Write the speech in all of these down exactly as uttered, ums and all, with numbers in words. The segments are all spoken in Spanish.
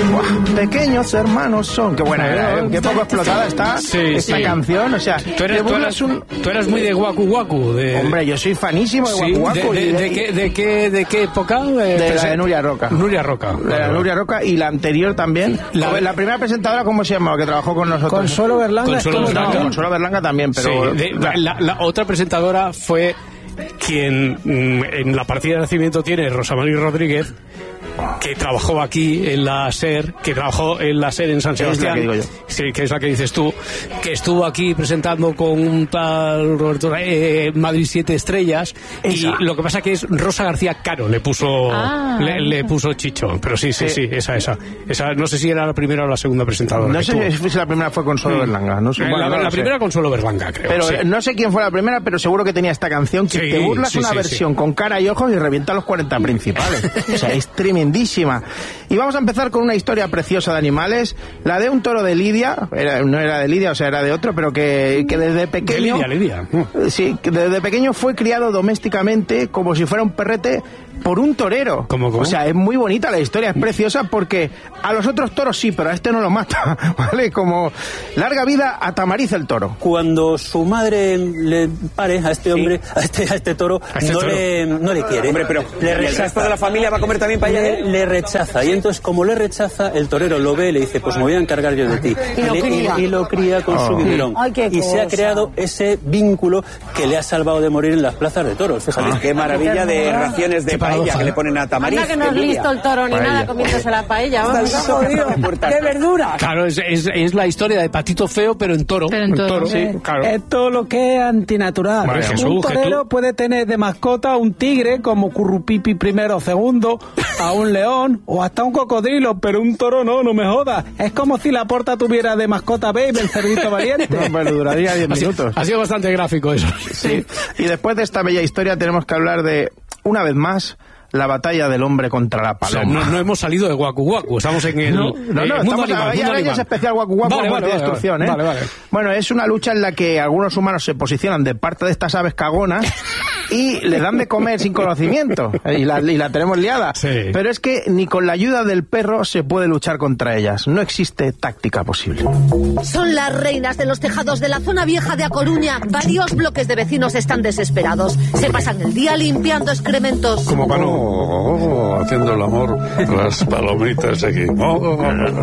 Buah, pequeños hermanos son. Qué buena era, ¿eh? Qué poco explotada está sí, esta sí. canción. O sea, tú eres, tú eres, un... tú eres muy de Waku Waku. De... Hombre, yo soy fanísimo de sí, Waku Waku. De, de, de, de, qué, de, qué, ¿De qué época? De, de la de Nuria Roca. Nuria Roca. De la Nuria Roca y la anterior también. La, la primera presentadora, ¿cómo se llamaba? Que trabajó con nosotros. Consuelo Berlanga. Consuelo Berlanga. No, Consuelo Berlanga también, pero... Sí, de, la, la, la otra presentadora fue quien mmm, en la partida de nacimiento tiene Rosa María Rodríguez, que trabajó aquí en la SER, que trabajó en la SER en San Sebastián, es la que digo yo. Sí, que es la que dices tú, que estuvo aquí presentando con un tal Roberto eh, Madrid Siete Estrellas. Esa. Y lo que pasa que es Rosa García Caro le puso ah, le, le puso Chicho, pero sí, sí, sí, sí, esa, esa, esa, no sé si era la primera o la segunda presentadora. No sé si la primera fue Consuelo mm. Berlanga, no sé. Bueno, la, no la sé. primera Consuelo Berlanga, creo. Pero sí. no sé quién fue la primera, pero seguro que tenía esta canción que sí, te burlas sí, una sí, versión sí. con cara y ojos y revienta los cuarenta principales. O sea, es tremendísima. Y vamos a empezar con una historia preciosa de animales, la de un toro de Lidia, era, no era de Lidia, o sea, era de otro, pero que, que desde pequeño... De Lidia, Lidia. Sí, que desde pequeño fue criado domésticamente como si fuera un perrete por un torero. ¿Cómo, cómo? O sea, es muy bonita la historia, es preciosa porque a los otros toros sí, pero a este no lo mata, ¿vale? Como larga vida a Tamariz el toro. Cuando su madre le pare a este hombre, sí. a, este, a este toro, ¿A este no, toro? Le, no le quiere. Hombre, pero le rechaza. ¿El resto de la familia va a comer también paella? Le, le rechaza, y entonces como le rechaza, el torero lo ve y le dice, pues me voy a encargar yo de ti. Y, y, lo, le, cría. Y, y lo cría con oh. su biberón. Ay, qué y cosa. Se ha creado ese vínculo que le ha salvado de morir en las plazas de toros. Fíjate. Ah, qué maravilla de raciones de paella que le ponen a Tamariz. Anda que no es listo el toro ni paella. Nada comiéndose la paella. Vamos, jodido. De verdura. Claro, es, es, es la historia de Patito Feo, pero en toro. Pero en toro, en toro sí. sí, claro. Es todo lo que es antinatural. Vale, Jesús, un torero Jesús. puede tener de mascota un tigre como Currupipi primero o segundo, a un león o hasta un cocodrilo, pero un toro no, no me jodas. Es como si la Porta tuviera de mascota Babe, el cerdito valiente. No, pero duraría diez minutos. Ha sido bastante gráfico eso. Sí. Y después de esta bella historia tenemos que hablar de, una vez más, la batalla del hombre contra la paloma. O sea, no, no hemos salido de Waku Waku, estamos en el, no, no, el no, mundo estamos animal. Ya Mundo animal. Es especial Waku Waku, vale, vale, de vale, destrucción, vale, ¿eh? Vale, vale. Bueno, es una lucha en la que algunos humanos se posicionan de parte de estas aves cagonas y le dan de comer sin conocimiento. Y la, y la tenemos liada. Sí. Pero es que ni con la ayuda del perro se puede luchar contra ellas. No existe táctica posible. Son las reinas de los tejados de la zona vieja de A Coruña. Varios bloques de vecinos están desesperados. Se pasan el día limpiando excrementos. Como para no... Oh, haciendo el amor, las palomitas aquí. Oh, oh,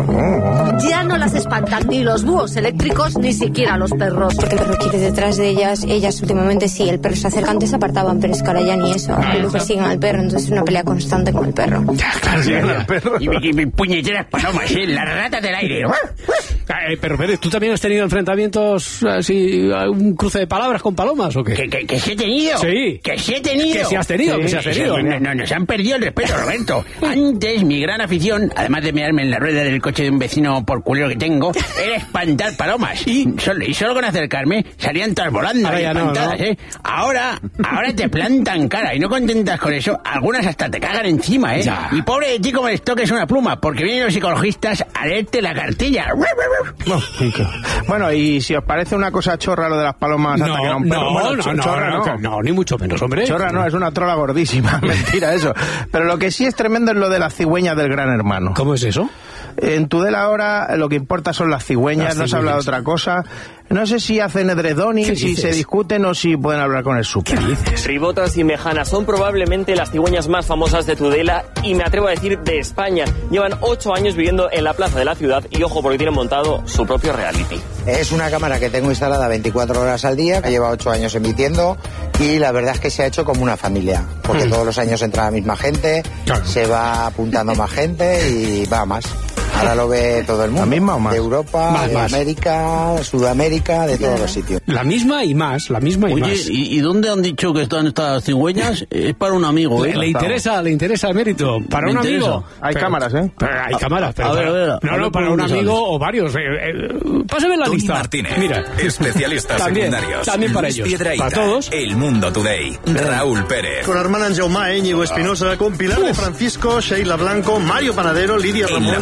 oh. Ya no las espantan ni los búhos eléctricos ni siquiera los perros. Porque el perro quiere detrás de ellas. Ellas últimamente sí, el perro se acerca, antes se apartaban, pero es que ahora ya ni eso. Que lo persiguen al perro, entonces es una pelea constante con el perro. Ya, claro, sí, el perro. Y, y, y puñeteras palomas, ¿eh? Las ratas del aire. Eh, pero Pérez, ¿tú también has tenido enfrentamientos así, un cruce de palabras con palomas o qué? ¿Que, que, que sí he tenido? Sí. ¿Que sí he tenido? Que sí has tenido, sí, que sí has tenido. Sí, no, no, nos han perdido el respeto, Roberto. Antes, mi gran afición, además de mearme en la rueda del coche de un vecino por culero que tengo, era espantar palomas. Y solo, y solo con acercarme salían todas volando y espantadas, no, no. ¿eh? Ahora, ahora te plantan cara y no contentas con eso, algunas hasta te cagan encima, ¿eh? Ya. Y pobre de ti como les toques una pluma, porque vienen los psicologistas a leerte la cartilla. No, bueno, y si os parece una cosa chorra lo de las palomas, no, hasta que no un perro, no, bueno, no, cho- no, chorra, no, no, no, no, ni mucho menos, hombre. Chorra no, es una trola gordísima, mentira eso. Pero lo que sí es tremendo es lo de las cigüeñas del Gran Hermano. ¿Cómo es eso? En Tudela ahora lo que importa son las cigüeñas, las no cigüeñas. Se habla de otra cosa. No sé si hacen edredón y si se discuten o si pueden hablar con el súper. Ribotas y mejanas son probablemente las cigüeñas más famosas de Tudela y me atrevo a decir de España. Llevan ocho años viviendo en la plaza de la ciudad y ojo porque tienen montado su propio reality. Es una cámara que tengo instalada veinticuatro horas al día, que lleva ocho años emitiendo y la verdad es que se ha hecho como una familia, porque mm. todos los años entra la misma gente, claro. Se va apuntando más gente y va más. Ahora lo ve todo el mundo. ¿La misma o más? De Europa, más, de más. América, Sudamérica, de todos los sitios. La misma y más, la misma y Oye, más. Oye, ¿y, ¿y dónde han dicho que están estas cigüeñas? Es para un amigo, ¿eh? Le, le interesa, le interesa el mérito. Para le un interesa. amigo. Hay pero, cámaras, ¿eh? Pero hay cámaras, pero a ver, para, a ver, no, a ver, no, para un amigo sabes. O varios. Eh, eh, pásame la Tony lista. Martínez, mira. especialistas también, secundarios. También para Luis ellos. Piedrahita, para todos. El Mundo Today. Raúl Pérez. Con Armand Anjaumá, Íñigo Espinosa, con Pilar de Francisco, Sheila Blanco, Mario Panadero, Lidia Ramón. En la ventana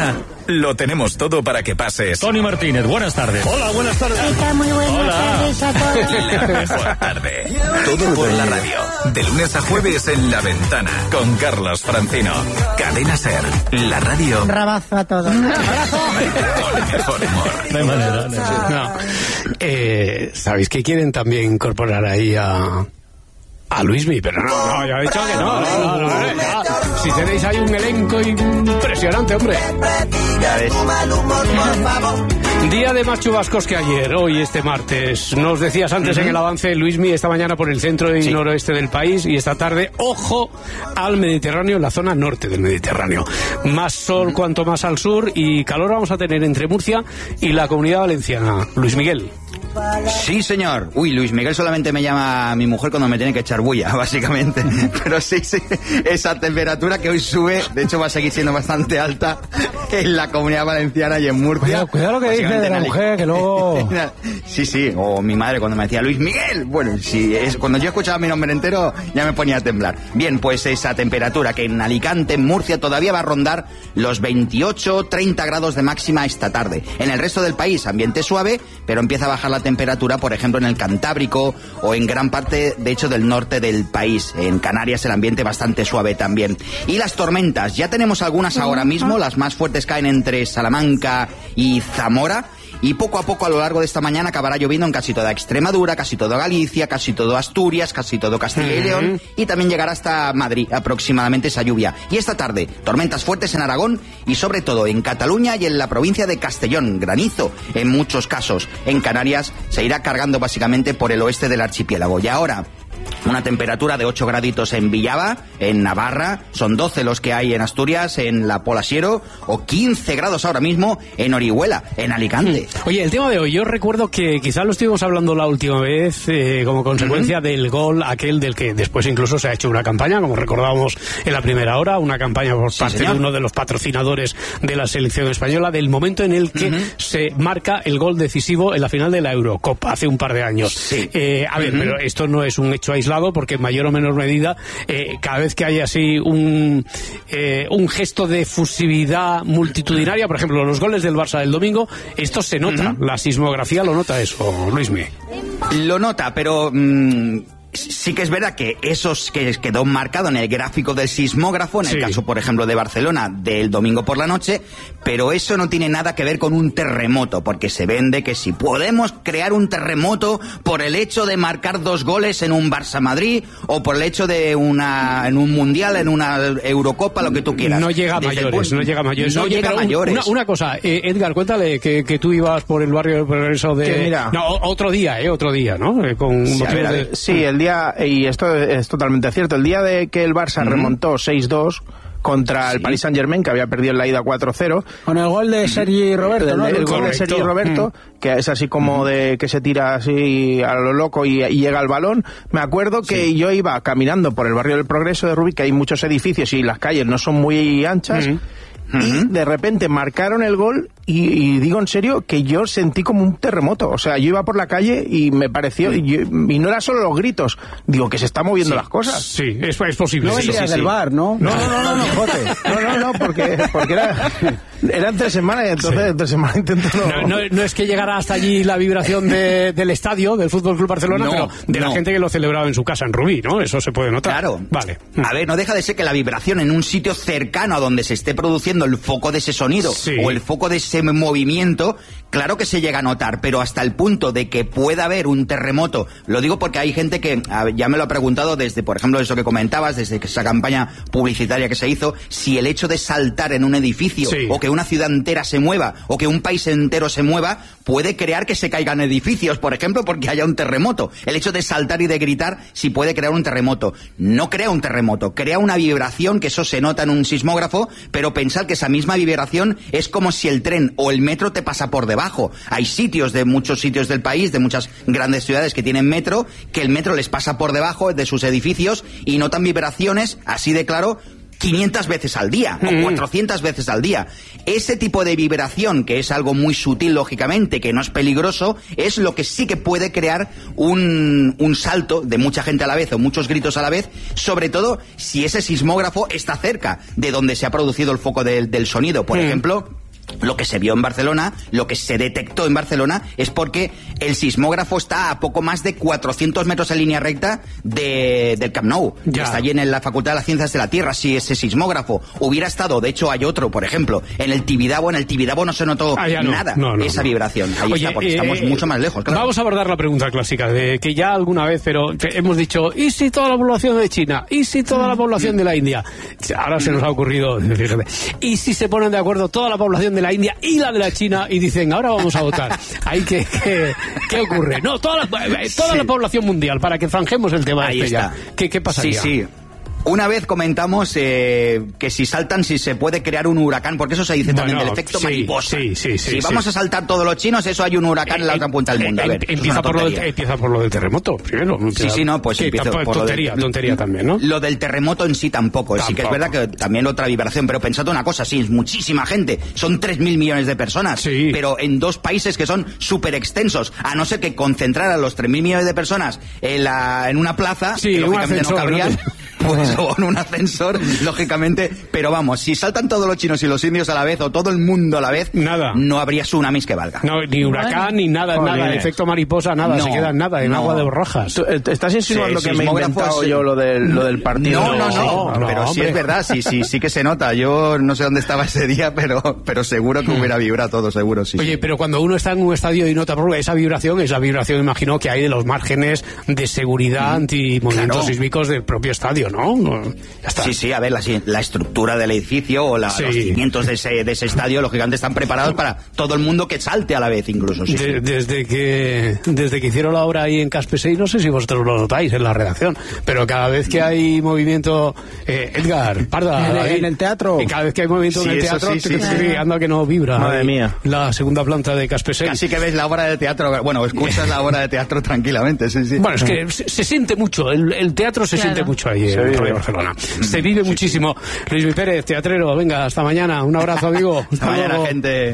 Ventana lo tenemos todo para que pases. Tony Martínez, buenas tardes. Hola, buenas tardes. Está muy buenas Hola. tardes a todos. La mejor tarde. Todo por la radio. De lunes a jueves en La Ventana con Carlos Francino. Cadena Ser, la radio. Un rabazo a todos. Un abrazo. Con el mejor humor. De manera. No. Eh, ¿Sabéis que quieren también incorporar ahí a... a Luismi? Pero no, no, ya he dicho que no. no, no, no, no. Si tenéis ahí un elenco impresionante, hombre. Ya ves. Día de más chubascos que ayer, hoy este martes. Nos decías antes uh-huh. en el avance, Luismi, esta mañana por el centro y sí. noroeste del país, y esta tarde, ojo al Mediterráneo, en la zona norte del Mediterráneo. Más sol uh-huh. cuanto más al sur, y calor vamos a tener entre Murcia y la Comunidad Valenciana. Luis Miguel. Sí, señor. Uy, Luis Miguel solamente me llama a mi mujer cuando me tiene que echar bulla, básicamente. Pero sí, sí, esa temperatura que hoy sube, de hecho va a seguir siendo bastante alta en la Comunidad Valenciana y en Murcia. Cuidado, cuidado lo que dice de la mujer, que luego... Sí, sí, o mi madre cuando me decía Luis Miguel. Bueno, sí, es, cuando yo escuchaba mi nombre entero ya me ponía a temblar. Bien, pues esa temperatura que en Alicante, en Murcia, todavía va a rondar los veintiocho, treinta grados de máxima esta tarde. En el resto del país, ambiente suave, pero empieza a bajar la temperatura, por ejemplo, en el Cantábrico o en gran parte, de hecho, del norte del país. En Canarias el ambiente bastante suave también. Y las tormentas, ya tenemos algunas ahora mismo, las más fuertes caen entre Salamanca y Zamora. Y poco a poco a lo largo de esta mañana acabará lloviendo en casi toda Extremadura, casi todo Galicia, casi todo Asturias, casi todo Castilla y León, y también llegará hasta Madrid aproximadamente esa lluvia. Y esta tarde, tormentas fuertes en Aragón y sobre todo en Cataluña y en la provincia de Castellón, granizo en muchos casos. En Canarias se irá cargando básicamente por el oeste del archipiélago. Y ahora, una temperatura de ocho graditos en Villava, en Navarra, son doce los que hay en Asturias, en la Pola Siero, o quince grados ahora mismo en Orihuela, en Alicante. Oye, el tema de hoy, yo recuerdo que quizás lo estuvimos hablando la última vez eh, como consecuencia uh-huh. del gol aquel del que después incluso se ha hecho una campaña, como recordábamos en la primera hora, una campaña por sí, parte señor. de uno de los patrocinadores de la selección española, del momento en el que uh-huh. se marca el gol decisivo en la final de la Eurocopa, hace un par de años. Sí. Eh, a ver, uh-huh. pero esto no es un hecho aislado, porque en mayor o menor medida, eh, cada vez que hay así un, eh, un gesto de fusividad multitudinaria, por ejemplo, los goles del Barça del domingo, esto se nota, uh-huh. la sismografía lo nota eso, Luismi. Lo nota, pero... Mmm... sí que es verdad que eso que quedó marcado en el gráfico del sismógrafo, en el sí. caso, por ejemplo, de Barcelona, del domingo por la noche, pero eso no tiene nada que ver con un terremoto, porque se vende que si podemos crear un terremoto por el hecho de marcar dos goles en un Barça-Madrid, o por el hecho de una en un Mundial, en una Eurocopa, lo que tú quieras. No llega a mayores, no llega a mayores. No Oye, llega a mayores. Una, una cosa, eh, Edgar, cuéntale que, que tú ibas por el barrio del Progreso de... Que mira, no, otro día, eh, otro día, ¿no? Eh, con sí, a ver, de... sí, el día, y esto es totalmente cierto, el día de que el Barça uh-huh. remontó seis dos contra el sí. Paris Saint-Germain, que había perdido en la ida cuatro cero. Con el gol de Sergi Roberto, el, ¿no? El, el gol de Sergi Roberto, mm. que es así como de que se tira así a lo loco y, y llega al balón. Me acuerdo que sí. yo iba caminando por el barrio del Progreso de Rubí, que hay muchos edificios y las calles no son muy anchas, mm. y de repente marcaron el gol y, y digo en serio que yo sentí como un terremoto. O sea, yo iba por la calle y me pareció, y, yo, y no era solo los gritos, digo que se están moviendo sí. las cosas. Sí, es, es posible. No sí, vendrías sí, del sí. bar, ¿no? No, no, no, no, no, Quijote. No, no, no, porque, porque era, eran tres semanas y entonces sí. tres semanas intento no... No, no... no es que llegara hasta allí la vibración de, del estadio, del Fútbol Club Barcelona, no, pero de no. la gente que lo celebraba en su casa en Rubí, ¿no? Eso se puede notar. Claro. Vale. A ver, no deja de ser que la vibración en un sitio cercano a donde se esté produciendo el foco de ese sonido sí. o el foco de ese movimiento, claro que se llega a notar, pero hasta el punto de que pueda haber un terremoto, lo digo porque hay gente que ya me lo ha preguntado desde, por ejemplo, eso que comentabas, desde esa campaña publicitaria que se hizo, si el hecho de saltar en un edificio sí. o que una ciudad entera se mueva o que un país entero se mueva puede crear que se caigan edificios, por ejemplo, porque haya un terremoto. El hecho de saltar y de gritar sí puede crear un terremoto. No crea un terremoto, crea una vibración, que eso se nota en un sismógrafo, pero pensad que esa misma vibración es como si el tren o el metro te pasa por debajo. Hay sitios de muchos sitios del país, de muchas grandes ciudades que tienen metro, que el metro les pasa por debajo de sus edificios y notan vibraciones, así de claro, quinientas veces al día o cuatrocientas veces al día. Ese tipo de vibración, que es algo muy sutil, lógicamente, que no es peligroso, es lo que sí que puede crear un, un salto de mucha gente a la vez o muchos gritos a la vez, sobre todo si ese sismógrafo está cerca de donde se ha producido el foco del, del sonido. Por mm. ejemplo, Lo que se vio en Barcelona, lo que se detectó en Barcelona, es porque el sismógrafo está a poco más de cuatrocientos metros en línea recta de, del Camp Nou. Ya. Está allí en la Facultad de las Ciencias de la Tierra. Si ese sismógrafo hubiera estado, de hecho hay otro, por ejemplo, en el Tibidabo, en el Tibidabo no se notó ah, no, nada no, no, esa no. vibración. Ahí Oye, está, porque eh, estamos mucho más lejos. Claro. Vamos a abordar la pregunta clásica, de que ya alguna vez, pero hemos dicho, ¿y si toda la población de China? ¿Y si toda la población de la India? Ahora se nos ha ocurrido, fíjate, ¿y si se ponen de acuerdo toda la población de la India y la de la China y dicen, ahora vamos a votar? ¿Ahí qué, qué, qué ocurre? No, toda la, toda sí. la población mundial, para que zanjemos el tema. Ahí este está. Ya. ¿Qué, ¿Qué pasaría? Sí, sí. Una vez comentamos eh, que si saltan, si se puede crear un huracán, porque eso se dice también bueno, del efecto sí, mariposa. Sí, sí, sí, si sí. vamos a saltar todos los chinos, eso hay un huracán eh, en la otra punta del mundo. A ver, eh, empieza, por lo del, empieza por lo del terremoto, primero. Sí, sí, no, pues sí, empieza por tontería, lo del, tontería también, ¿no? Lo del terremoto en sí tampoco. tampoco. Sí que es verdad que también otra vibración, pero pensad una cosa, sí, es muchísima gente, son tres mil millones de personas, sí. pero en dos países que son súper extensos, a no ser que concentrar a los tres mil millones de personas en, la, en una plaza, sí, que lógicamente ascensor, no cabrían, ¿no? pues o en un ascensor, lógicamente. Pero vamos, si saltan todos los chinos y los indios a la vez, o todo el mundo a la vez, nada. no habría tsunamis que valga. No, ni huracán, ni nada, Joder. nada, efecto mariposa, nada, no, se queda en nada, en no. agua de borrajas. ¿Tú, ¿Estás insinuando sí, que me he inventado yo lo del, lo del partido? No, no, no, no, no pero no, sí es verdad, sí, sí, sí que se nota. Yo no sé dónde estaba ese día, pero, pero seguro que hubiera vibrado todo, seguro, sí. Oye, sí. pero cuando uno está en un estadio y nota esa vibración, es la vibración, imagino, que hay de los márgenes de seguridad mm, anti-movimientos claro. sísmicos del propio estadio, ¿no? Ya está. Sí, sí, a ver, la, la estructura del edificio o la, sí. los cimientos de ese, de ese estadio, lógicamente están preparados para todo el mundo que salte a la vez, incluso. Sí, de, sí. Desde que desde que hicieron la obra ahí en Caspe seis, no sé si vosotros lo notáis en la redacción, pero cada vez que hay movimiento, eh, Edgar, Parda, en, ahí, en el teatro, y cada vez que hay movimiento sí, en el teatro, sí, sí, sí, sí. anda que no vibra. Madre ahí, mía. La segunda planta de Caspe seis. Casi que ves la obra de teatro, bueno, escuchas la obra de teatro tranquilamente, sí, sí. Bueno, es que se, se siente mucho, el, el teatro se claro. siente mucho ahí en Barcelona. Se vive sí, muchísimo. Sí. Luis Pérez, teatrero, venga, hasta mañana. Un abrazo, amigo. Hasta, hasta mañana, luego. Gente.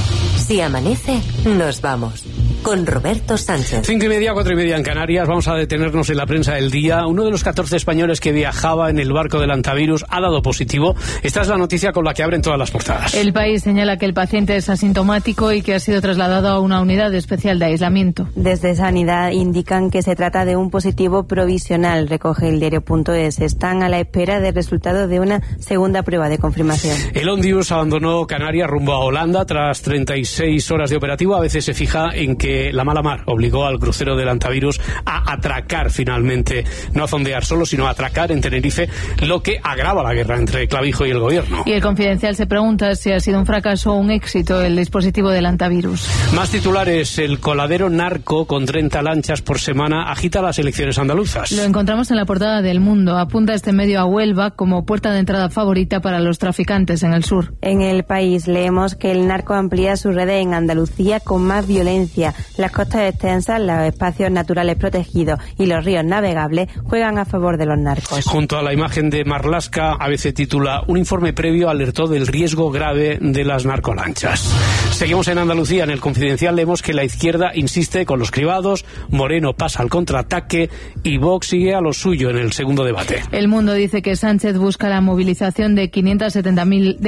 Si amanece, nos vamos. Con Roberto Sánchez. Cinco y media, cuatro y media en Canarias. Vamos a detenernos en la prensa del día. Uno de los catorce españoles que viajaba en el barco del Antivirus ha dado positivo. Esta es la noticia con la que abren todas las portadas. El País señala que el paciente es asintomático y que ha sido trasladado a una unidad especial de aislamiento. Desde Sanidad indican que se trata de un positivo provisional, recoge el diario punto es. Están a la espera del resultado de una segunda prueba de confirmación. El Ondius abandonó Canarias rumbo a Holanda tras treinta y seis horas de operativo. A veces se fija en que la mala mar obligó al crucero del Antivirus a atracar finalmente, no a fondear solo, sino a atracar en Tenerife, lo que agrava la guerra entre Clavijo y el gobierno. Y el Confidencial se pregunta si ha sido un fracaso o un éxito el dispositivo del Antivirus. Más titulares. El coladero narco con treinta lanchas por semana agita las elecciones andaluzas. Lo encontramos en la portada del Mundo. Apunta este medio a Huelva como puerta de entrada favorita para los traficantes en el sur. En El País leemos que el narco amplía sus redes en Andalucía con más violencia. Las costas extensas, los espacios naturales protegidos y los ríos navegables juegan a favor de los narcos. Junto a la imagen de Marlaska, A B C titula: un informe previo alertó del riesgo grave de las narcolanchas. Seguimos en Andalucía. En El Confidencial leemos que la izquierda insiste con los cribados, Moreno pasa al contraataque y Vox sigue a lo suyo en el segundo debate. El Mundo dice que Sánchez busca la movilización de quinientos setenta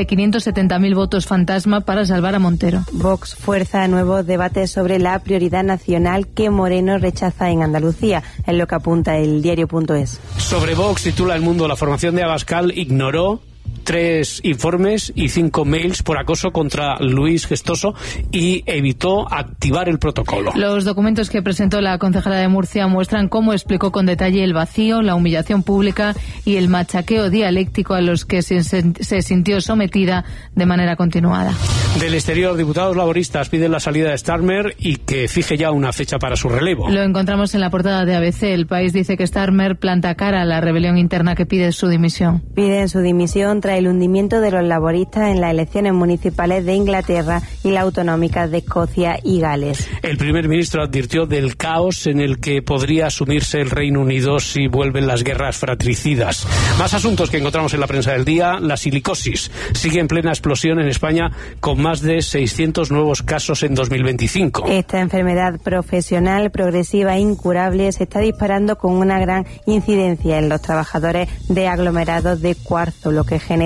mil votos fantasma para salvar a Montero. Vox fuerza nuevos debates sobre la prioridad nacional que Moreno rechaza en Andalucía, es lo que apunta el diario punto es. Sobre Vox titula El Mundo: la formación de Abascal ignoró tres informes y cinco mails por acoso contra Luis Gestoso y evitó activar el protocolo. Los documentos que presentó la concejala de Murcia muestran cómo explicó con detalle el vacío, la humillación pública y el machaqueo dialéctico a los que se, se sintió sometida de manera continuada. Del exterior, diputados laboristas piden la salida de Starmer y que fije ya una fecha para su relevo. Lo encontramos en la portada de A B C. El País dice que Starmer planta cara a la rebelión interna que pide su dimisión. Piden su dimisión tras el hundimiento de los laboristas en las elecciones municipales de Inglaterra y las autonómicas de Escocia y Gales. El primer ministro advirtió del caos en el que podría asumirse el Reino Unido si vuelven las guerras fratricidas. Más asuntos que encontramos en la prensa del día. La silicosis sigue en plena explosión en España con más de seiscientos nuevos casos en dos mil veinticinco. Esta enfermedad profesional, progresiva e incurable se está disparando con una gran incidencia en los trabajadores de aglomerados de cuarzo, lo que genera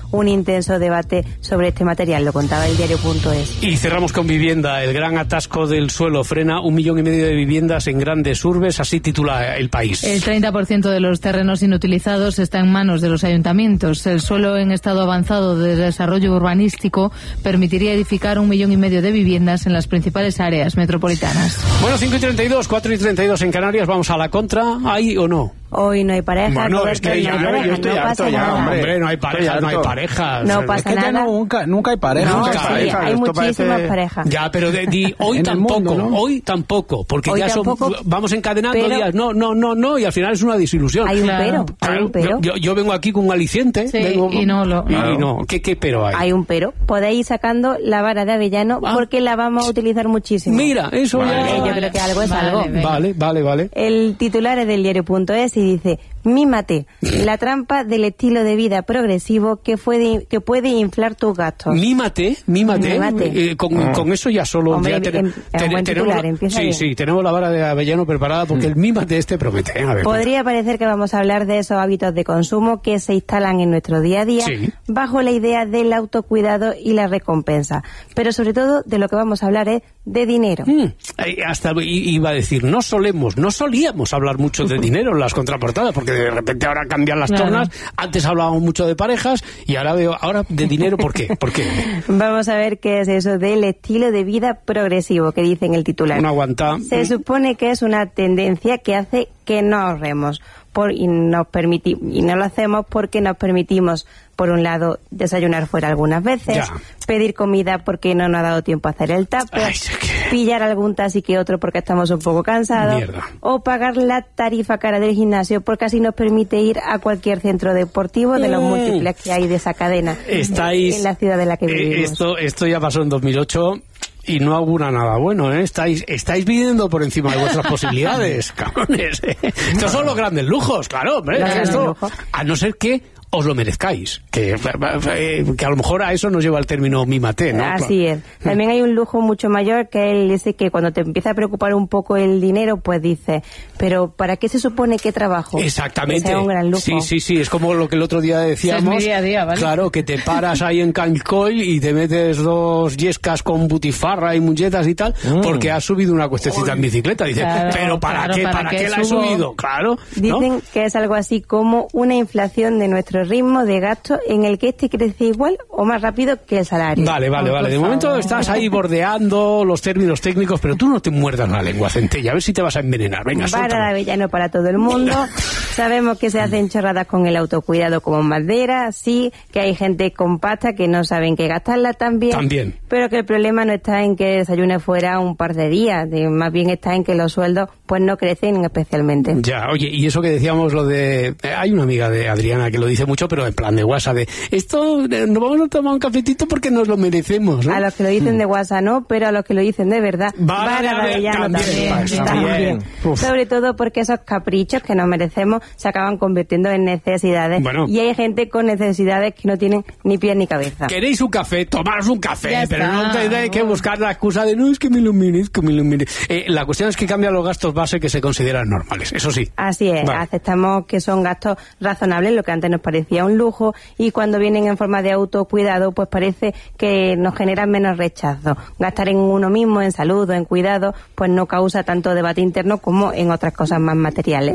un intenso debate sobre este material, lo contaba el diario punto es. Y cerramos con vivienda. El gran atasco del suelo frena un millón y medio de viviendas en grandes urbes, así titula El País. El treinta por ciento de los terrenos inutilizados está en manos de los ayuntamientos. El suelo en estado avanzado de desarrollo urbanístico permitiría edificar un millón y medio de viviendas en las principales áreas metropolitanas. Bueno, cinco y treinta y dos, cuatro y treinta y dos en Canarias. Vamos a la contra. ¿Hay o no? Hoy no hay pareja. Bueno, es que ya, no hay pareja, yo estoy no harto pasa ya, nada. hombre. No hay parejas, no hay parejas. No pasa es que nada. ya no, nunca, nunca hay pareja. No, Nunca hay sí, pareja. hay Esto muchísimas parece- parejas. Ya, pero de, di, hoy En el tampoco, mundo, ¿no? hoy tampoco, porque Hoy ya son, tampoco, vamos encadenando pero- días, no, no, no, no, y al final es una desilusión. Hay un pero, hay un pero. Yo, yo vengo aquí con un aliciente, Sí, vengo- y no lo- y no. no. ¿Qué, qué pero hay? Hay un pero. Podéis ir sacando la vara de avellano porque la vamos a utilizar muchísimo. Mira, eso Vale, ya- Yo creo que algo es Vale, algo. venga. Vale, vale, vale. El titular es del diario punto es y dice: mímate, la trampa del estilo de vida progresivo que puede, que puede inflar tus gastos. Mímate, mímate, Mímate. eh, con, con eso ya solo Hombre, ya em- ten- em- es un ten- buen tenemos, titular, empieza sí, bien. sí, tenemos la vara de avellano preparada porque el mímate este promete. ¿eh? A ver, Podría parecer que vamos a hablar de esos hábitos de consumo que se instalan en nuestro día a día Sí. bajo la idea del autocuidado y la recompensa. Pero sobre todo de lo que vamos a hablar es de dinero. Mm, eh, hasta i- iba a decir, no solemos, no solíamos hablar mucho de dinero en las contraportadas, porque de repente ahora cambian las Claro. tornas. Antes hablábamos mucho de parejas y ahora veo, ahora de dinero, ¿por qué? ¿Por qué? Vamos a ver qué es eso del estilo de vida progresivo que dice en el titular. Una aguanta. Se supone que es una tendencia que hace que no ahorremos por, y, nos permiti- y no lo hacemos porque nos permitimos, por un lado, desayunar fuera algunas veces, Ya. pedir comida porque no nos ha dado tiempo a hacer el tupper, pillar algún taxi que otro porque estamos un poco cansados, Mierda. o pagar la tarifa cara del gimnasio porque así nos permite ir a cualquier centro deportivo de los Mm. múltiples que hay de esa cadena Estáis- en la ciudad en la que Eh, vivimos. esto, esto ya pasó en dos mil ocho y no augura nada bueno, ¿eh? Estáis, estáis viviendo por encima de vuestras posibilidades, cabrones. ¿eh? Estos son los grandes lujos, claro, hombre. Los que grandes esto- lujos. a no ser que os lo merezcáis, que, eh, que a lo mejor a eso nos lleva el término mímate, ¿no? Así es. También hay un lujo mucho mayor que él dice que cuando te empieza a preocupar un poco el dinero, pues dice, pero ¿para qué se supone que trabajo? Exactamente. Ese es un gran lujo. Sí, sí, sí, es como lo que el otro día decíamos. Ese es mi día a día, ¿vale? Claro, que te paras ahí en Cancoy y te metes dos yescas con butifarra y mulletas y tal, Mm. porque has subido una cuestecita en bicicleta. Dices, Claro, pero ¿para claro, qué? ¿para ¿Para, qué qué la he subo? subido? Claro. ¿no? Dicen que es algo así como una inflación de nuestro ritmo de gasto en el que este crece igual o más rápido que el salario. Vale, vale, Oh, vale. por De momento favor. estás ahí bordeando los términos técnicos, pero tú no te muerdas la lengua, Centella. A ver si te vas a envenenar. Venga, Vara de suéltalo. avellano para todo el mundo. Sabemos que se hacen chorradas con el autocuidado como madera, sí, que hay gente con pasta que no saben qué gastarla también. También. Pero que el problema no está en que desayune fuera un par de días, de- más bien está en que los sueldos pues no crecen especialmente. Ya, oye, y eso que decíamos lo de... eh, hay una amiga de Adriana que lo dice mucho, pero en plan de WhatsApp, de esto eh, nos vamos a tomar un cafetito porque nos lo merecemos, ¿no? A los que lo dicen de WhatsApp no, pero a los que lo dicen de verdad, Vara vara de de avellano también, también. también. también. Uf. Sobre todo porque esos caprichos que nos merecemos se acaban convirtiendo en necesidades. Bueno. Y hay gente con necesidades que no tienen ni pies ni cabeza. ¿Queréis un café? Tomaros un café, Ya pero está. no tenéis que buscar la excusa de no, es que me lo merezco, me lo merezco. Eh, la cuestión es que cambian los gastos base que se consideran normales, eso sí. Así es, Vale. aceptamos que son gastos razonables, lo que antes nos parecía un lujo, y cuando vienen en forma de autocuidado, pues parece que nos generan menos rechazo. Gastar en uno mismo, en salud o en cuidado, pues no causa tanto debate interno como en otras cosas más materiales.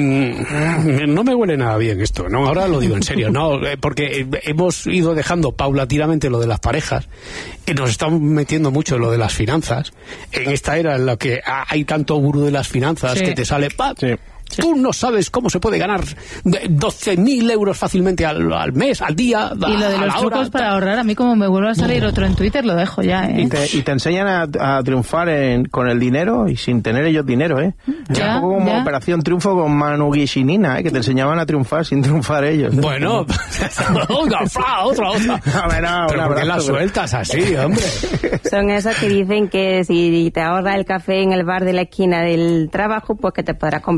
Mm, no me huele nada bien esto, ¿no? Ahora lo digo en serio, ¿no? Eh, Porque eh, hemos ido dejando paulatinamente lo de las parejas, y nos estamos metiendo mucho en lo de las finanzas, en esta era en la que ha- hay tanto gurú de las finanzas Sí. que te sale... ¡pa! Tú no sabes cómo se puede ganar doce mil euros fácilmente al, al mes, al día, a, Y lo de a los la trucos hora. para ahorrar, a mí como me vuelve a salir otro en Twitter, lo dejo ya, ¿eh? Y te, y te enseñan a, a triunfar en- con el dinero y sin tener ellos dinero, ¿eh? Ya, un poco como ya. Operación Triunfo con Manu Guisinina, ¿eh? Que te enseñaban a triunfar sin triunfar ellos. ¿eh? Bueno, otra, fra, otra, otra. A ver, no, Pero un ¿por qué la abrazo, pero- sueltas así, hombre? Son esos que dicen que si te ahorras el café en el bar de la esquina del trabajo, pues que te podrás comprar una casa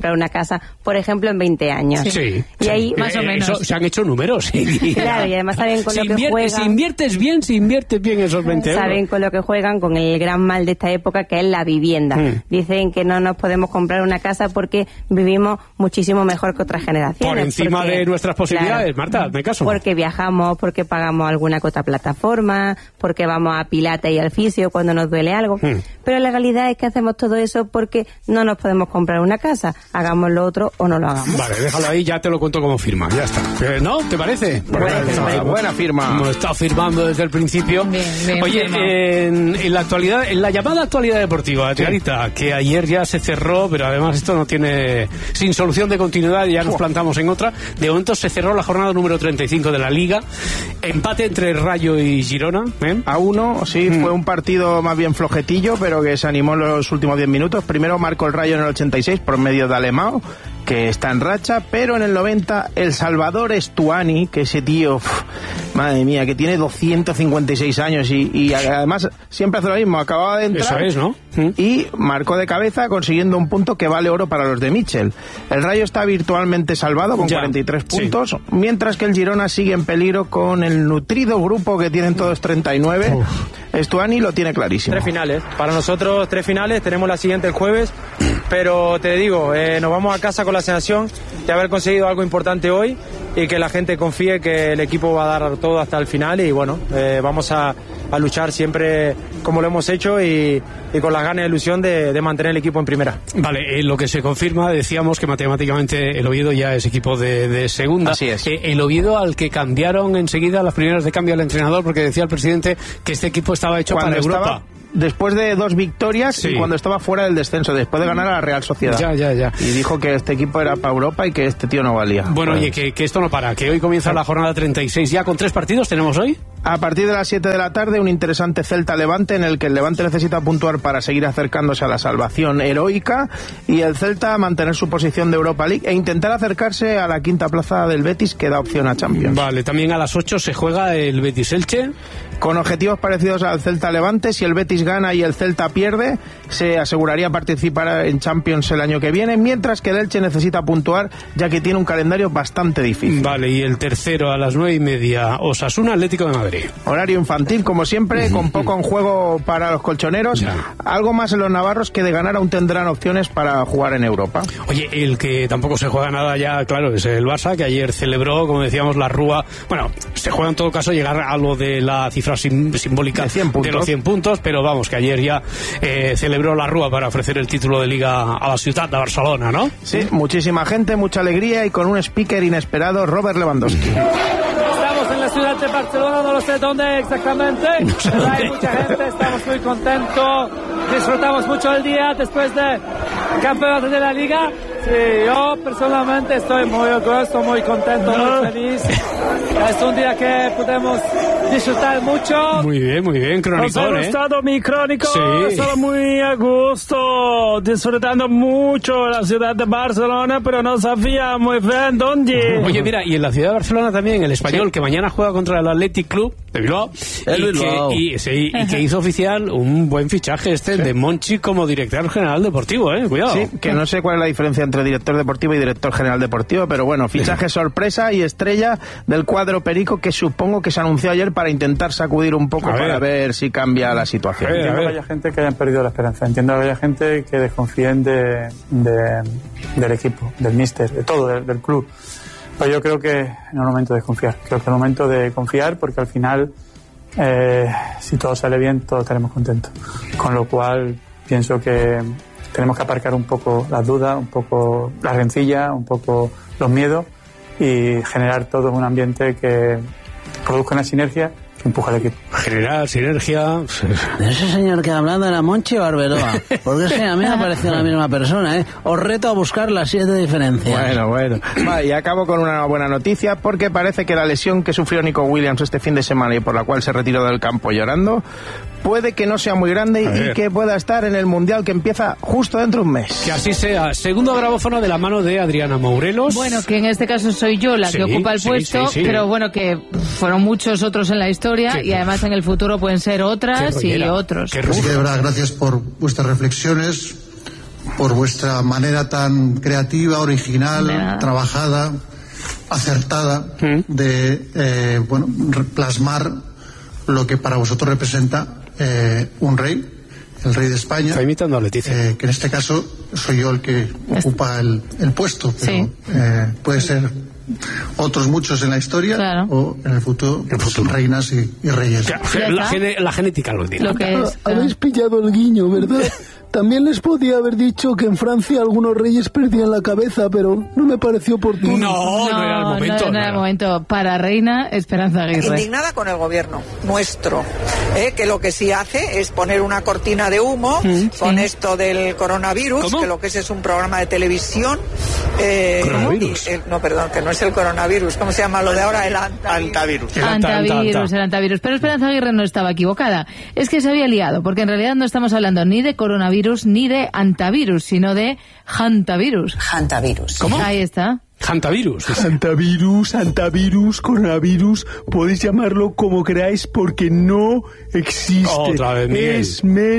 casa, por ejemplo, en veinte años. Sí, y ahí sí. más eh, o menos. Eso, se han hecho números. Claro, y además saben con si lo que inviertes, juegan. Si inviertes bien, si inviertes bien esos veinte euros. Saben con lo que juegan, con el gran mal de esta época, que es la vivienda. Mm. Dicen que no nos podemos comprar una casa porque vivimos muchísimo mejor que otras generaciones. Por encima porque, de nuestras posibilidades, claro, Marta, me caso. Porque viajamos, porque pagamos alguna cota plataforma, porque vamos a Pilates y al fisio cuando nos duele algo. Mm. Pero la realidad es que hacemos todo eso porque no nos podemos comprar una casa. Hagamos lo otro o no lo hagamos. Vale, déjalo ahí, ya te lo cuento como firma, ya está. ¿No? ¿Te parece? Buena, buena, buena firma. Hemos estado firmando desde el principio. Bien, bien, Oye, en, en la actualidad, en la llamada actualidad deportiva, Clarita, sí, que ayer ya se cerró, pero además esto no tiene, sin solución de continuidad, ya nos plantamos en otra. De momento se cerró la jornada número treinta y cinco de la Liga. Empate entre Rayo y Girona. ¿eh? A uno, sí, mm. fue un partido más bien flojetillo, pero que se animó en los últimos diez minutos. Primero marcó el Rayo en el ochenta y seis por medio de Alemão, que está en racha, pero en el noventa el Salvador Estuani, que ese tío, uf, madre mía, que tiene doscientos cincuenta y seis años y, y además siempre hace lo mismo, acababa de entrar. Eso es, ¿no? Y marcó de cabeza consiguiendo un punto que vale oro para los de Mitchell. El Rayo está virtualmente salvado con ya, cuarenta y tres puntos, sí, mientras que el Girona sigue en peligro con el nutrido grupo que tienen todos treinta y nueve. Uf. Estuani lo tiene clarísimo. Tres finales, para nosotros tres finales, tenemos la siguiente el jueves, pero te digo, eh, nos vamos a casa con la sensación de haber conseguido algo importante hoy y que la gente confíe que el equipo va a dar todo hasta el final y bueno, eh, vamos a, a luchar siempre como lo hemos hecho y, y con las ganas y ilusión de, de mantener el equipo en primera. Vale, eh, lo que se confirma, decíamos que matemáticamente el Oviedo ya es equipo de, de segunda. Así es. Eh, el Oviedo al que cambiaron enseguida las primeras de cambio al entrenador porque decía el presidente que este equipo estaba hecho Cuando para estaba... Europa. Después de dos victorias, sí, y cuando estaba fuera del descenso, después de ganar a la Real Sociedad. Ya, ya, ya. Y dijo que este equipo era para Europa y que este tío no valía. Bueno, pues, oye, que, que esto no para, que hoy comienza sí, la jornada treinta y seis ya con tres partidos, ¿tenemos hoy? A partir de las siete de la tarde, un interesante Celta-Levante en el que el Levante necesita puntuar para seguir acercándose a la salvación heroica y el Celta mantener su posición de Europa League e intentar acercarse a la quinta plaza del Betis que da opción a Champions. Vale, también a las ocho se juega el Betis-Elche. Con objetivos parecidos al Celta-Levante, si el Betis gana y el Celta pierde, se aseguraría participar en Champions el año que viene, mientras que el Elche necesita puntuar, ya que tiene un calendario bastante difícil. Vale, y el tercero a las nueve y media, Osasuna, Atlético de Madrid. Horario infantil, como siempre, con poco en juego para los colchoneros. Ya. Algo más en los navarros que de ganar aún tendrán opciones para jugar en Europa. Oye, el que tampoco se juega nada ya, claro, es el Barça, que ayer celebró, como decíamos, la Rúa. Bueno, se juega en todo caso llegar a lo de la cifra sim- simbólica de, cien puntos. de los cien puntos, pero vamos, que ayer ya eh, celebró la Rúa para ofrecer el título de Liga a la ciudad de Barcelona, ¿no? Sí, muchísima gente, mucha alegría y con un speaker inesperado, Robert Lewandowski. Estamos en la ciudad de Barcelona, no lo sé dónde exactamente, no sé pero dónde. Hay mucha gente, estamos muy contentos, disfrutamos mucho el día después del campeonato de la Liga. Sí, yo personalmente estoy muy orgulloso, muy contento, muy feliz. Es un día que podemos disfrutar mucho. Muy bien, muy bien, crónico. ¿Os ha gustado ¿eh? mi crónico? Sí. Estoy muy a gusto, disfrutando mucho la ciudad de Barcelona, pero no sabía muy bien dónde. Oye, mira, y en la ciudad de Barcelona también, el Español, sí, que mañana juega contra el Athletic Club de Bilbao, el y, Bilbao. Que, y, sí, y que hizo oficial un buen fichaje este, sí, de Monchi como director general deportivo, eh, cuidado. Sí, que no sé cuál es la diferencia entre director deportivo y director general deportivo, pero bueno, fichaje sorpresa y estrella del cuadro perico que supongo que se anunció ayer para intentar sacudir un poco, a para ver. ver si cambia la situación. A ver, a ver. Entiendo que haya gente que hayan perdido la esperanza, entiendo que haya gente que desconfíen de, de, del equipo, del míster, de todo, del, del club. Pero yo creo que no es el momento de desconfiar, creo que es el momento de confiar porque al final, eh, si todo sale bien, todos estaremos contentos. Con lo cual, pienso que tenemos que aparcar un poco las dudas, un poco la rencilla, un poco los miedos y generar todo un ambiente que produzca una sinergia que empuja al equipo. Generar sinergia. ¿De ese señor que hablando era Monchi o Arbeloa? Porque es que a mí me ha parecido la misma persona, ¿eh? Os reto a buscar las siete diferencias. Bueno, bueno. Vale, y acabo con una buena noticia porque parece que la lesión que sufrió Nico Williams este fin de semana y por la cual se retiró del campo llorando puede que no sea muy grande y que pueda estar en el Mundial que empieza justo dentro de un mes. Que así sea. Segundo grabófono de la mano de Adriana Mourelos. Bueno, que en este caso soy yo la sí, que ocupa el sí, puesto, sí, sí. pero bueno, que fueron muchos otros en la historia sí. y además en el futuro pueden ser otras y otros. Así que de verdad, gracias por vuestras reflexiones, por vuestra manera tan creativa, original, Nada. trabajada, acertada de eh, bueno, re- plasmar lo que para vosotros representa eh, un rey, el rey de España. Está imitando a Leticia. Eh, que en este caso soy yo el que ocupa el, el puesto, pero Sí. eh, puede ser otros muchos en la historia o en el futuro, pues, reinas y, y reyes. La, gene- la genética lo dirá. Lo que es, Habéis pillado el guiño, ¿verdad? También les podía haber dicho que en Francia algunos reyes perdían la cabeza, pero no me pareció oportuno. No, no era el momento. No, no era el momento. Para Reina, Esperanza Aguirre. Indignada con el gobierno nuestro, ¿eh? que lo que sí hace es poner una cortina de humo Mm, con sí. esto del coronavirus, ¿Cómo? que lo que es es un programa de televisión. Eh, ¿Coronavirus? y el- no, perdón, que no es el coronavirus. ¿Cómo se llama lo de ahora? El antavirus. El anta, anta, Antavirus, anta. el antavirus. Pero Esperanza Aguirre no estaba equivocada. Es que se había liado, porque en realidad no estamos hablando ni de coronavirus ni de antavirus, sino de hantavirus. Hantavirus. ¿Cómo? Ahí está. Hantavirus. Antavirus, antavirus, coronavirus, podéis llamarlo como queráis porque no existe. Otra vez, Miguel. Es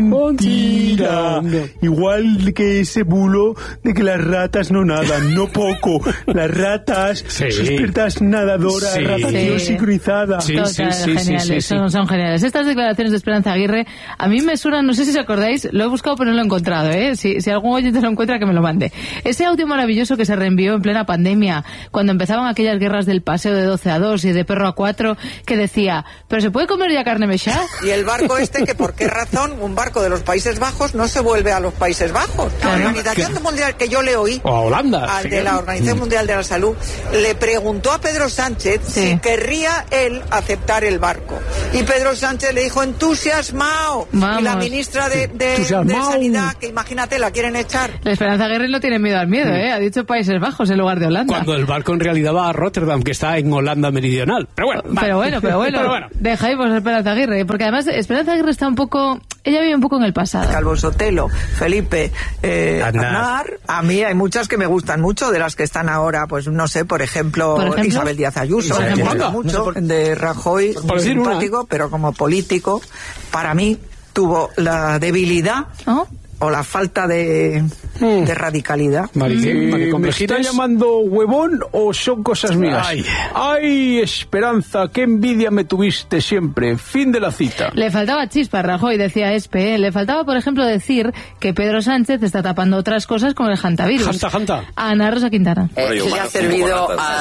mentira. Mentira. Igual que ese bulo de que las ratas no nadan, no poco. Las ratas, Sí. sus expertas nadadoras, Sí. natación Sí. sincronizada. Sí, Total, sí, sí, geniales, sí, sí, sí. Son, son geniales. Estas declaraciones de Esperanza Aguirre a mí me suenan, no sé si os acordáis, lo he buscado pero no lo he encontrado, ¿eh? Si, si algún oyente lo encuentra, que me lo mande. Ese audio maravilloso que se reenvió en plena pandemia, cuando empezaban aquellas guerras del paseo de doce a dos y de perro a cuatro, que decía, ¿pero se puede comer ya carne mechá? Y el barco este, que por qué razón un barco de los Países Bajos no se vuelve a los Países Bajos. La Organización Mundial, que yo le oí, O a Holanda. al de la Organización Mundial de la Salud, le preguntó a Pedro Sánchez Sí. si querría él aceptar el barco. Y Pedro Sánchez le dijo, entusiasmado. Vamos. Y la ministra de, de- de Entusiasmao. Sanidad, que imagínate, la quieren echar. La Esperanza Aguirre no tiene miedo al miedo, ¿eh? Ha dicho Países Bajos en lugar de Holanda. Cuando el barco en realidad va a Rotterdam, que está en Holanda meridional. Pero bueno, va. Pero bueno, pero bueno, Pero bueno. dejáis a Esperanza Aguirre, porque además Esperanza Aguirre está un poco, ella vive un poco en el pasado. Calvo Sotelo, Felipe, eh, Aznar. Aznar. A mí hay muchas que me gustan mucho, de las que están ahora, pues no sé, por ejemplo, ¿Por ejemplo? Isabel Díaz Ayuso, Por me ejemplo. gusta Anda. mucho, No sé por- de Rajoy, por muy decir una. simpático, pero como político, para mí tuvo la debilidad ¿Oh? o la falta de, de radicalidad. Mari, ¿qué? Mari, ¿Me complejitos. está llamando huevón o son cosas mías? Ay. Ay, Esperanza, qué envidia me tuviste siempre. Fin de la cita. Le faltaba chispa a Rajoy, decía Espe. ¿eh? Le faltaba, por ejemplo, decir que Pedro Sánchez está tapando otras cosas como el hantavirus. Janta, janta. A Ana Rosa Quintana. Eh, le ha servido a,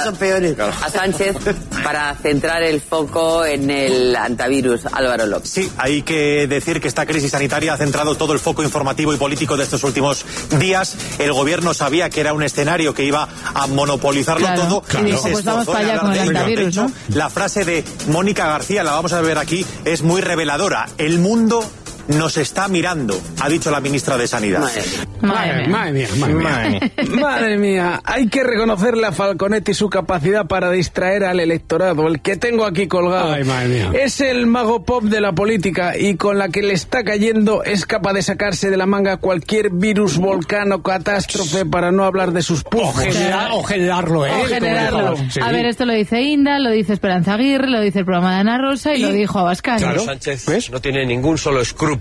a Sánchez para centrar el foco en el antivirus, Álvaro López. Sí, hay que decir que esta crisis sanitaria ha centrado todo el foco informativo y político de estos últimos días. El gobierno sabía que era un escenario que iba a monopolizarlo Claro. todo Claro. y Dijo, se pues vamos esforzó para en allá hablar con el de ello. antivirus, De hecho, ¿no? la frase de Mónica García, la vamos a ver aquí, es muy reveladora. El mundo nos está mirando, ha dicho la ministra de Sanidad. Madre mía. Madre mía, madre mía. Madre mía. Madre mía, hay que reconocerle a Falconetti y su capacidad para distraer al electorado. El que tengo aquí colgado Ay, madre mía. es el mago pop de la política y con la que le está cayendo es capaz de sacarse de la manga cualquier virus, volcán o catástrofe, para no hablar de sus O, pujos. generar, o generarlo, ¿eh? O generarlo. Sí. A ver, esto lo dice Inda, lo dice Esperanza Aguirre, lo dice el programa de Ana Rosa y, lo dijo Abascal. Pedro Sánchez no tiene ningún solo escrúpulo.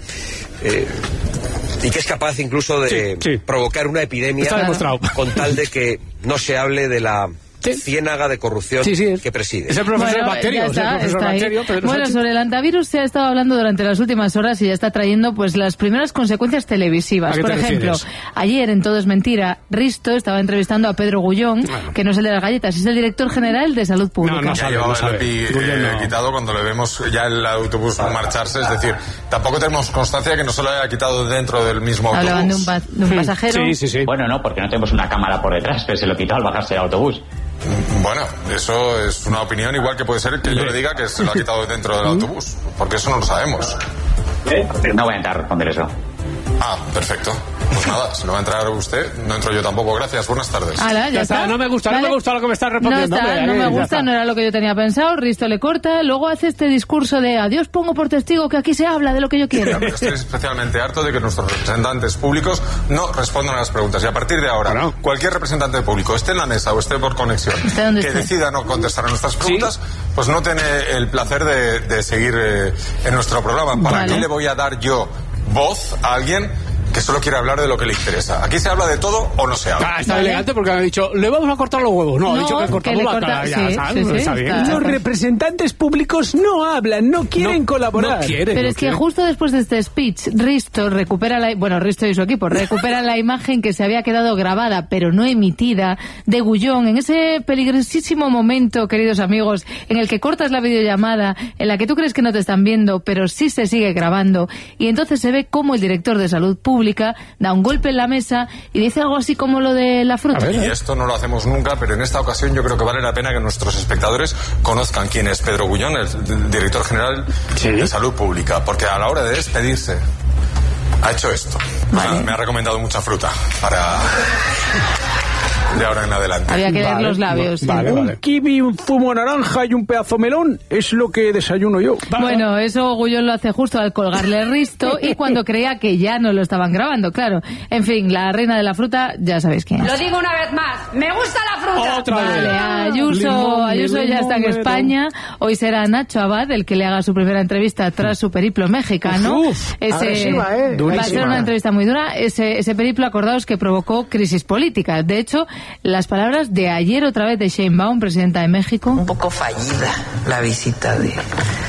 Eh, y que es capaz incluso de Sí, sí. provocar una epidemia Está demostrado. con tal de que no se hable de la ciénaga de corrupción Sí, sí. que preside. Es el profesor Bueno, Bacterio, ya es el está, profesor está ahí. Bacterio, Pedro Bueno, Sánchez. sobre el antivirus se ha estado hablando durante las últimas horas y ya está trayendo pues las primeras consecuencias televisivas. ¿A qué Por te ejemplo, refieres? ayer en Todo es Mentira, Risto estaba entrevistando a Pedro Gullón, que no es el de las galletas, es el director general de Salud Pública. No, no Ya sabe, llevaba no sabe. el EPI Gullón eh, no. quitado cuando le vemos ya el autobús marcharse. Es decir, tampoco tenemos constancia que no se lo haya quitado dentro del mismo autobús. Hablaban de un, pa- de un pasajero. Bueno, no, porque no tenemos una cámara por detrás que se lo quitó al bajarse del autobús. Bueno, eso es una opinión, igual que puede ser que yo le diga que se lo ha quitado dentro del autobús, porque eso no lo sabemos. No voy a entrar a responder eso. Ah, perfecto. Pues nada, si no va a entrar usted, no entro yo tampoco. Gracias, buenas tardes. Ala, ya está. No me gusta, no Vale. me gusta lo que me estás No respondiendo. está, hombre, no ahí, me ya gusta, está. no era lo que yo tenía pensado. Risto le corta, luego hace este discurso de adiós, pongo por testigo que aquí se habla de lo que yo quiero. Estoy especialmente harto de que nuestros representantes públicos no respondan a las preguntas. Y a partir de ahora, cualquier representante público, esté en la mesa o esté por conexión, Esté donde que esté. decida no contestar a nuestras preguntas, pues no tiene el placer de, de seguir eh, en nuestro programa. ¿Para Vale. qué le voy a dar yo voz a alguien que solo quiere hablar de lo que le interesa. Aquí se habla de todo o no se habla. Ah, está vale. elegante porque ha dicho, le vamos a cortar los huevos. No, no ha dicho que cortamos la corta, cara. sí, Ya, sí, ¿sabes? sí, Está sí, bien. está. Los representantes públicos no hablan, no quieren no, colaborar. No quieren, Pero no es que quieren. justo después de este speech, Risto recupera la... Bueno, Risto y su equipo recuperan la imagen que se había quedado grabada, pero no emitida, de Gullón, en ese peligrosísimo momento, queridos amigos, en el que cortas la videollamada, en la que tú crees que no te están viendo, pero sí se sigue grabando, y entonces se ve cómo el director de Salud Pública da un golpe en la mesa y dice algo así como lo de la fruta. Y esto no lo hacemos nunca, pero en esta ocasión yo creo que vale la pena que nuestros espectadores conozcan quién es Pedro Gullón, el director general ¿Sí? de Salud Pública, porque a la hora de despedirse ha hecho esto. Vale. Me, ha, me ha recomendado mucha fruta para... de ahora en adelante. Había que leer vale, los labios. Sí. Vale, vale. Un kiwi, un zumo naranja y un pedazo melón es lo que desayuno yo. Bueno, eso Gullón lo hace justo al colgarle el Risto y cuando creía que ya no lo estaban grabando, claro. En fin, la reina de la fruta, ya sabéis quién es. Lo digo una vez más, me gusta la fruta. Otra vale, vez. Ayuso, limón, Ayuso limón, ya está en limón. España. Hoy será Nacho Abad el que le haga su primera entrevista tras su periplo mexicano. Uf, ese, agresiva, ¿eh? Va a ser una entrevista muy dura. Ese, ese periplo, acordaos que provocó crisis política. De hecho, las palabras de ayer otra vez de Sheinbaum, presidenta de México. Un poco fallida la visita de,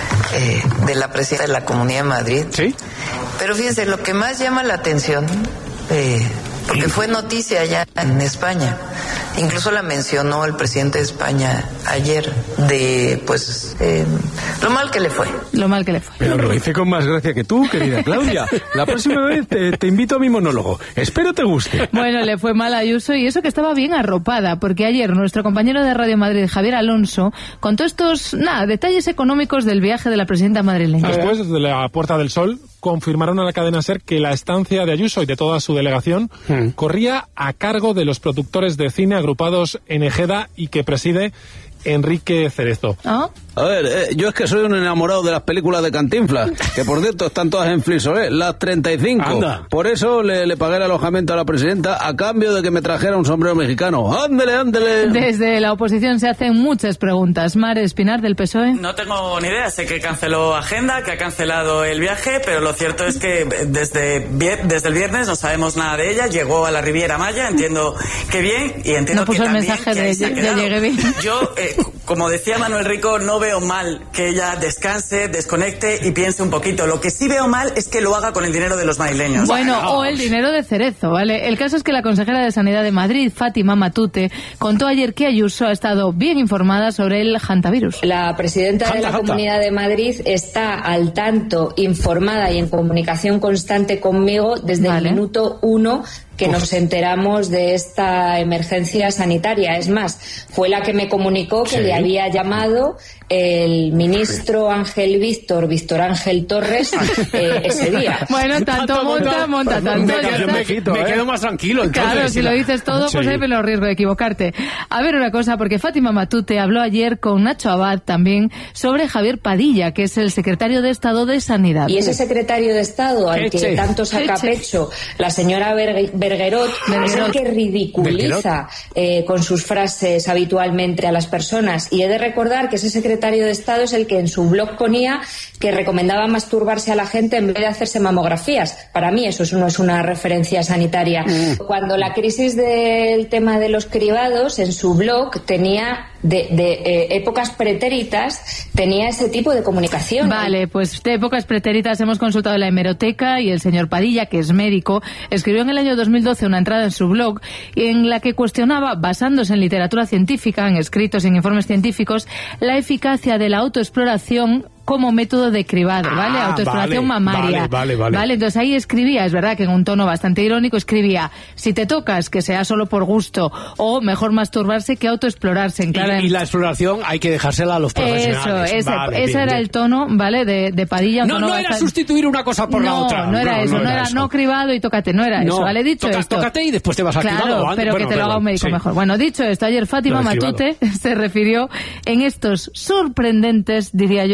eh, de la presidenta de la Comunidad de Madrid. Sí. Pero fíjense, lo que más llama la atención, eh, porque fue noticia ya en España, incluso la mencionó el presidente de España ayer, de pues eh, lo mal que le fue. Lo mal que le fue. Pero lo hice con más gracia que tú, querida Claudia. La próxima vez te, te invito a mi monólogo. Espero te guste. Bueno, le fue mal a Ayuso y eso que estaba bien arropada, porque ayer nuestro compañero de Radio Madrid, Javier Alonso, contó estos, nada, detalles económicos del viaje de la presidenta madrileña. Después de la Puerta del Sol, confirmaron a la cadena SER que la estancia de Ayuso y de toda su delegación hmm. corría a cargo de los productores de cine agrupados en Ejeda y que preside Enrique Cerezo. ¿Ah? A ver, eh, yo es que soy un enamorado de las películas de Cantinflas, que por cierto están todas en Flixolé, las treinta y cinco. Anda. Por eso le, le pagué el alojamiento a la presidenta a cambio de que me trajera un sombrero mexicano. ¡Ándele, ándele! Desde la oposición se hacen muchas preguntas. Mar Espinar, del P S O E. No tengo ni idea. Sé que canceló agenda, que ha cancelado el viaje, pero lo cierto es que desde, desde el viernes no sabemos nada de ella. Llegó a la Riviera Maya, entiendo que bien, y entiendo no puso que el también mensaje que de, se ha de quedado. llegué bien. Yo, eh, como decía Manuel Rico, no veo mal que ella descanse, desconecte y piense un poquito. Lo que sí veo mal es que lo haga con el dinero de los madrileños. Bueno, no. o el dinero de Cerezo, ¿vale? El caso es que la consejera de Sanidad de Madrid, Fátima Matute, contó ayer que Ayuso ha estado bien informada sobre el hantavirus. La presidenta de la Comunidad de Madrid está al tanto, informada y en comunicación constante conmigo desde vale. el minuto uno que nos enteramos de esta emergencia sanitaria. Es más, fue la que me comunicó que sí. le había llamado el ministro Ángel Víctor, Víctor Ángel Torres, eh, ese día. Bueno, tanto monta, monta tanto. Me, me, quito, me, me quedo más tranquilo. Entonces, claro, si lo dices todo, pues sí. hay menos riesgo de equivocarte. A ver una cosa, porque Fátima Matute habló ayer con Nacho Abad también sobre Javier Padilla, que es el secretario de Estado de Sanidad. Y ese secretario de Estado, al que tanto saca Eche. pecho la señora Berg Bergerot, Bergerot, es el que ridiculiza eh, con sus frases habitualmente a las personas. Y he de recordar que ese secretario de Estado es el que en su blog ponía que recomendaba masturbarse a la gente en vez de hacerse mamografías. Para mí eso no es una referencia sanitaria. Mm. Cuando la crisis del tema de los cribados, en su blog tenía de, de eh, épocas pretéritas, tenía ese tipo de comunicación. Vale, pues de épocas pretéritas hemos consultado la hemeroteca y el señor Padilla, que es médico, escribió en el año dos mil doce una entrada en su blog en la que cuestionaba, basándose en literatura científica, en escritos, en informes científicos, la eficacia de la autoexploración como método de cribado, ¿vale? Ah, Autoexploración vale, mamaria. Vale, vale, vale. Vale, entonces ahí escribía, es verdad que en un tono bastante irónico, escribía, si te tocas, que sea solo por gusto, o mejor masturbarse que autoexplorarse. En clara, y, y la exploración hay que dejársela a los profesionales. Eso, ese, vale, ese bien, era bien. el tono, ¿vale? De, de Padilla. No, no bastante... era sustituir una cosa por no, la otra. No, era no, eso, no no era, era eso. no cribado y tócate, no era no, eso, ¿vale? Dicho toca, esto. Tócate y después te vas a claro, cribado. pero bueno, que te lo haga un médico sí. mejor. Bueno, dicho esto, ayer Fátima Matute se refirió en estos sorprendentes, diría yo, términos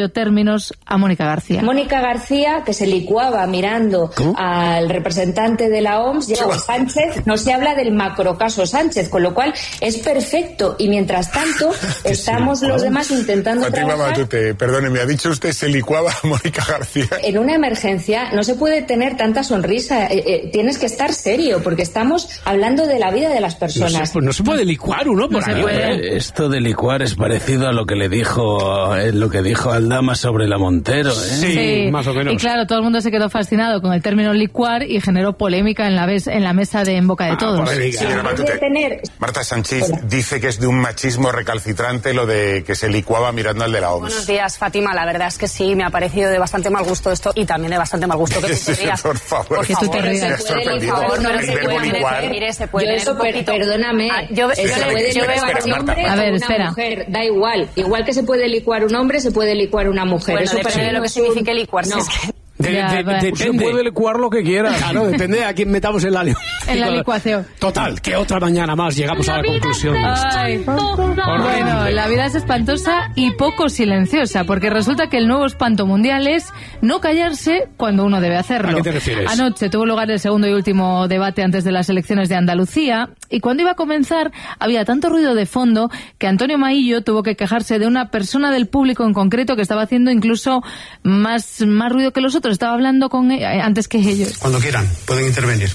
términos a Mónica García. Mónica García, que se licuaba mirando ¿Cómo? al representante de la O M S, Diego Sánchez, no se habla del macrocaso Sánchez, con lo cual es perfecto. Y mientras tanto, estamos los demás intentando Fátima trabajar. Matute, perdone, me ha dicho usted se licuaba a Mónica García. En una emergencia no se puede tener tanta sonrisa, eh, eh, tienes que estar serio, porque estamos hablando de la vida de las personas. No se, pues no se puede licuar uno por no ahí. Puede. Esto de licuar es parecido a lo que le dijo eh, lo que dijo Aldama sobre la Montero, ¿eh? Sí, sí, más o menos. Y claro, todo el mundo se quedó fascinado con el término licuar y generó polémica en la, ves, en la mesa de En Boca de ah, Todos. Sí, señora Matute, tener... Marta Sanchís Hola. dice que es de un machismo recalcitrante lo de que se licuaba mirando al de la O M S. Buenos días, Fátima. La verdad es que sí, me ha parecido de bastante mal gusto esto y también de bastante mal gusto que tú te rías. Por favor, porque tú te rías. Por favor, no se puede. Mire, se puede. Yo eso, per, perdóname. Ah, yo, se yo, puede yo, licuar yo, un hombre a ver, una espera. mujer, da igual. Igual que se puede licuar un hombre, se puede licuar una mujer. Bueno, eso depende para de lo que signifique licuar. No. Es que... De, de, de, de, se puede licuar lo que quiera. Claro, depende de a quién metamos en la, li en la licuación. Total, que otra mañana más llegamos la a la conclusión. Ay, bueno, la vida es espantosa y poco silenciosa, porque resulta que el nuevo espanto mundial es no callarse cuando uno debe hacerlo. ¿A qué te refieres? Anoche tuvo lugar el segundo y último debate antes de las elecciones de Andalucía, y cuando iba a comenzar había tanto ruido de fondo que Antonio Maillo tuvo que quejarse de una persona del público en concreto que estaba haciendo incluso más, más ruido que los otros. Estaba hablando con eh, antes que ellos. Cuando quieran, pueden intervenir.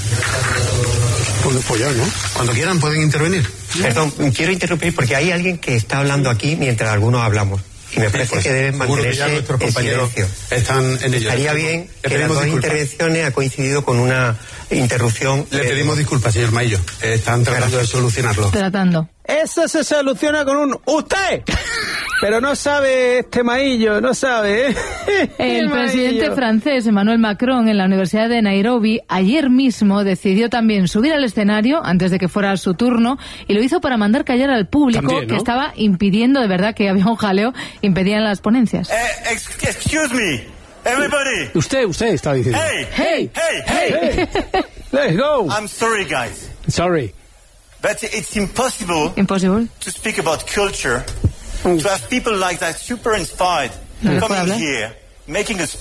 Pues ya, ¿no? Cuando quieran, pueden intervenir. Perdón, quiero interrumpir porque hay alguien que está hablando aquí mientras algunos hablamos. Y me parece pues, que deben mantenerse que nuestros compañeros en silencio. Están en ello. Estaría bien que las dos disculpas. intervenciones ha coincidido con una interrupción. Le pedimos disculpas, señor Maillo. Están tratando de solucionarlo. Tratando. Eso se soluciona con un ¡usted! Pero no sabe este Maillo, no sabe, ¿eh? El presidente francés Emmanuel Macron en la Universidad de Nairobi ayer mismo decidió también subir al escenario antes de que fuera su turno y lo hizo para mandar callar al público también, ¿no? Que estaba impidiendo, de verdad que había un jaleo, impedían las ponencias. Eh, excuse me, everybody. Usted, usted está diciendo. Hey, hey, hey, hey. hey. Let's go. I'm sorry, guys. Sorry. But it's impossible, impossible. to speak about culture, to have people like that super inspired no coming here, making a speech.